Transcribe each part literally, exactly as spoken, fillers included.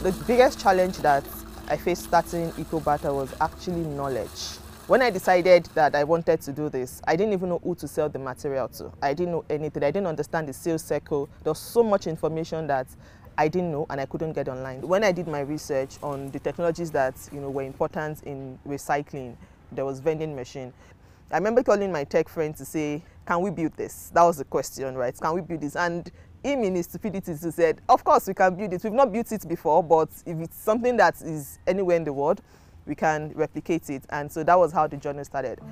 The biggest challenge that I faced starting EcoBatter was actually knowledge. When I decided that I wanted to do this, I didn't even know who to sell the material to. I didn't know anything. I didn't understand the sales cycle. There was so much information that I didn't know and I couldn't get online. When I did my research on the technologies that you know were important in recycling, there was vending machine. I remember calling my tech friend to say, can we build this? That was the question, right? Can we build this? And him in his stupidity said, of course we can build it. We've not built it before, but if it's something that is anywhere in the world, we can replicate it. And so that was how the journey started.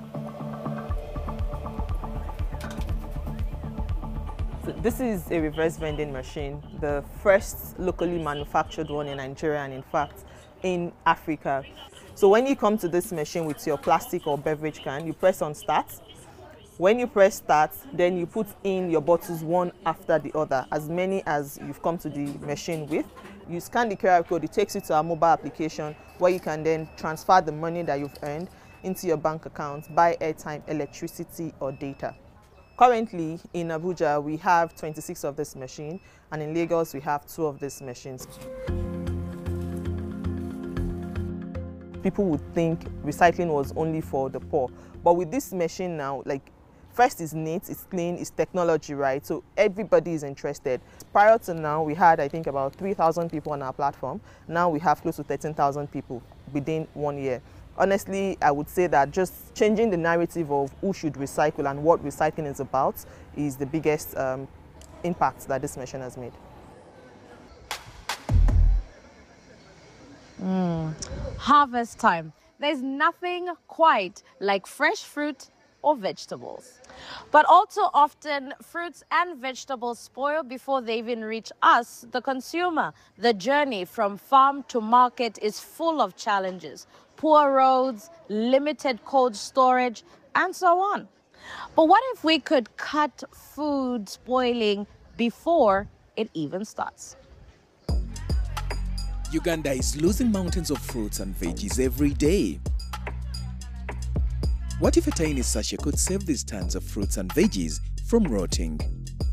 So this is a reverse vending machine, the first locally manufactured one in Nigeria and in fact in Africa. So when you come to this machine with your plastic or beverage can, you press on start. When you press start, then you put in your bottles one after the other, as many as you've come to the machine with. You scan the Q R code, it takes you to our mobile application where you can then transfer the money that you've earned into your bank account, buy airtime, electricity or data. Currently in Abuja, we have twenty-six of this machine, and in Lagos, we have two of these machines. People would think recycling was only for the poor, but with this machine now, like, first is neat, it's clean, it's technology, right? So everybody is interested. Prior to now, we had, I think, about three thousand people on our platform. Now we have close to thirteen thousand people within one year. Honestly, I would say that just changing the narrative of who should recycle and what recycling is about is the biggest um, impact that this machine has made. Mm. Harvest time. There's nothing quite like fresh fruit or vegetables. But also often fruits and vegetables spoil before they even reach us, the consumer. The journey from farm to market is full of challenges. Poor roads, limited cold storage, and so on. But what if we could cut food spoiling before it even starts? Uganda is losing mountains of fruits and veggies every day. What if a tiny sachet could save these tons of fruits and veggies from rotting?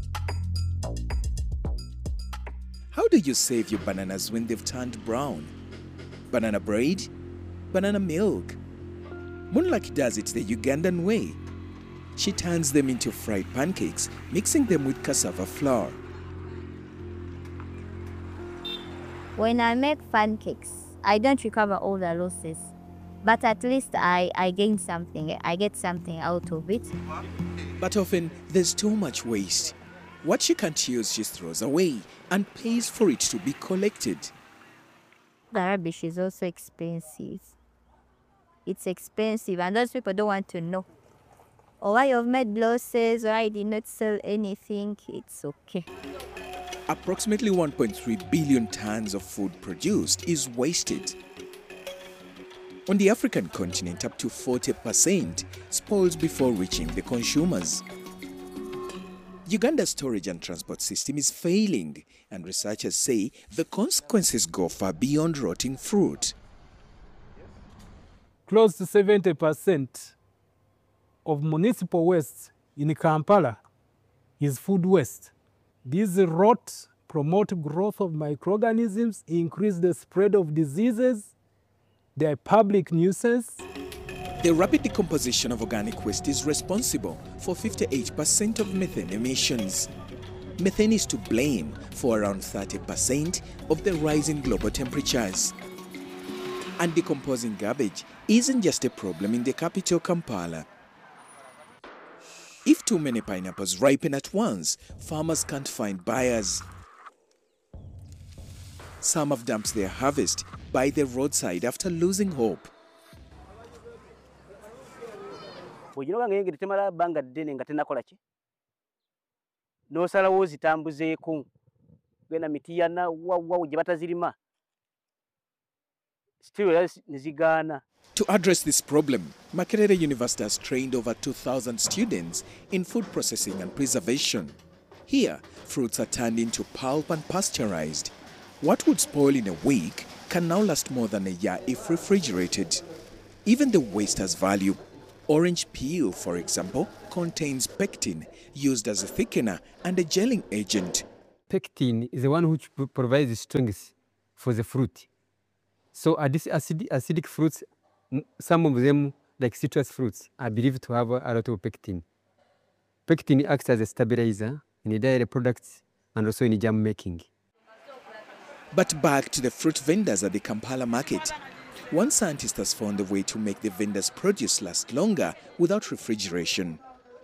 How do you save your bananas when they've turned brown? Banana bread? Banana milk? Moonlucky does it the Ugandan way. She turns them into fried pancakes, mixing them with cassava flour. When I make pancakes, I don't recover all the losses. But at least I, I gain something, I get something out of it. But often, there's too much waste. What she can't use, she throws away and pays for it to be collected. The rubbish is also expensive. It's expensive and those people don't want to know. Or why you've made losses, or I did not sell anything, it's okay. Approximately one point three billion tons of food produced is wasted. On the African continent, up to forty percent spoils before reaching the consumers. Uganda's storage and transport system is failing, and researchers say the consequences go far beyond rotting fruit. Close to seventy percent of municipal waste in Kampala is food waste. These rot promote growth of microorganisms, increase the spread of diseases. They are public nuisance. The rapid decomposition of organic waste is responsible for fifty-eight percent of methane emissions. Methane is to blame for around thirty percent of the rise in global temperatures. And decomposing garbage isn't just a problem in the capital, Kampala. If too many pineapples ripen at once, farmers can't find buyers. Some have dumped their harvest by the roadside after losing hope. To address this problem, Makerere University has trained over two thousand students in food processing and preservation. Here, fruits are turned into pulp and pasteurized. What would spoil in a week can now last more than a year if refrigerated. Even the waste has value. Orange peel, for example, contains pectin, used as a thickener and a gelling agent. Pectin is the one which provides strength for the fruit. So uh, these acid, acidic fruits, some of them, like citrus fruits, are believed to have a lot of pectin. Pectin acts as a stabilizer in the dairy products and also in jam making. But back to the fruit vendors at the Kampala market. One scientist has found a way to make the vendors' produce last longer without refrigeration.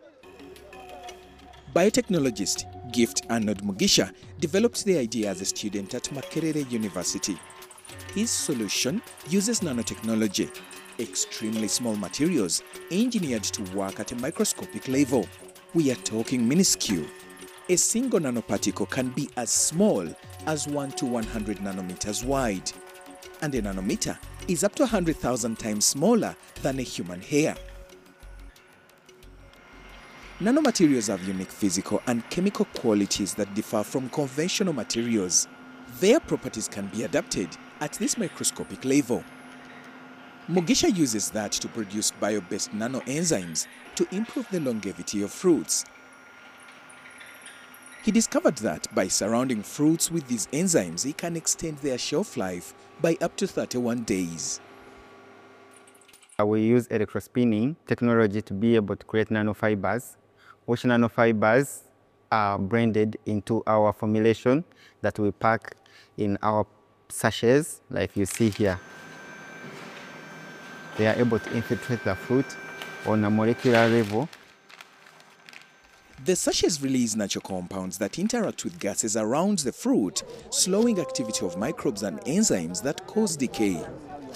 Biotechnologist Gift Arnold Mugisha developed the idea as a student at Makerere University. His solution uses nanotechnology, extremely small materials engineered to work at a microscopic level. We are talking minuscule. A single nanoparticle can be as small as one to one hundred nanometers wide. And a nanometer is up to one hundred thousand times smaller than a human hair. Nanomaterials have unique physical and chemical qualities that differ from conventional materials. Their properties can be adapted at this microscopic level. Mugisha uses that to produce bio-based nanoenzymes to improve the longevity of fruits. He discovered that by surrounding fruits with these enzymes, he can extend their shelf life by up to thirty-one days. We use electrospinning technology to be able to create nanofibers, which nanofibers are blended into our formulation that we pack in our sachets, like you see here. They are able to infiltrate the fruit on a molecular level. The sachets release natural compounds that interact with gases around the fruit, slowing activity of microbes and enzymes that cause decay.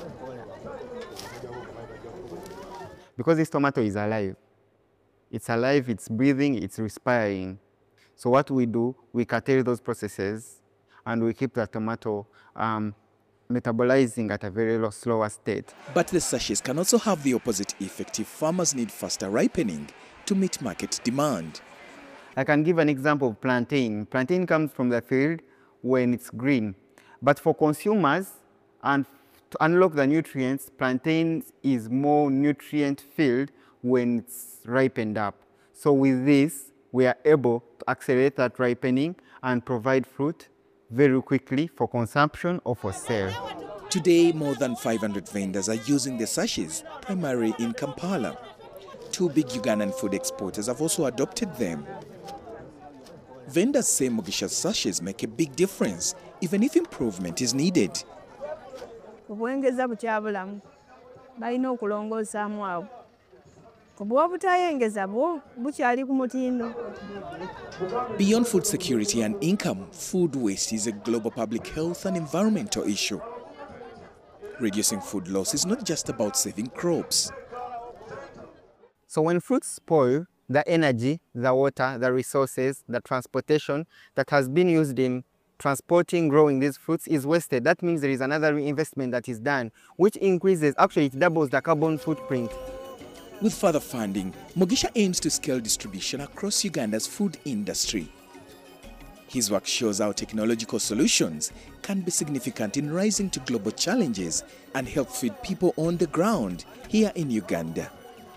Because this tomato is alive, it's alive, it's breathing, it's respiring. So what we do, we curtail those processes and we keep the tomato um, metabolizing at a very low, slower state. But the sachets can also have the opposite effect if farmers need faster ripening to meet market demand. I can give an example of plantain. Plantain comes from the field when it's green. But for consumers, and to unlock the nutrients, plantain is more nutrient-filled when it's ripened up. So with this, we are able to accelerate that ripening and provide fruit very quickly for consumption or for sale. Today, more than five hundred vendors are using the sachets, primarily in Kampala. Two big Ugandan food exporters have also adopted them. Vendors say Mugisha's sachets make a big difference, even if improvement is needed. Obwengeza bukyabulamu balina okulongoosamu awo. Obwobutayengeza bwo bukyali ku mutindo. Beyond food security and income, food waste is a global public health and environmental issue. Reducing food loss is not just about saving crops. So when fruits spoil, the energy, the water, the resources, the transportation that has been used in transporting, growing these fruits is wasted. That means there is another reinvestment that is done, which increases, actually it doubles the carbon footprint. With further funding, Mugisha aims to scale distribution across Uganda's food industry. His work shows how technological solutions can be significant in rising to global challenges and help feed people on the ground here in Uganda.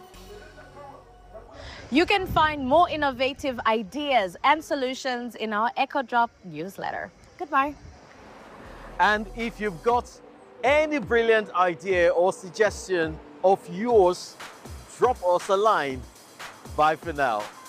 You can find more innovative ideas and solutions in our EcoDrop newsletter. Goodbye. And if you've got any brilliant idea or suggestion of yours, drop us a line. Bye for now.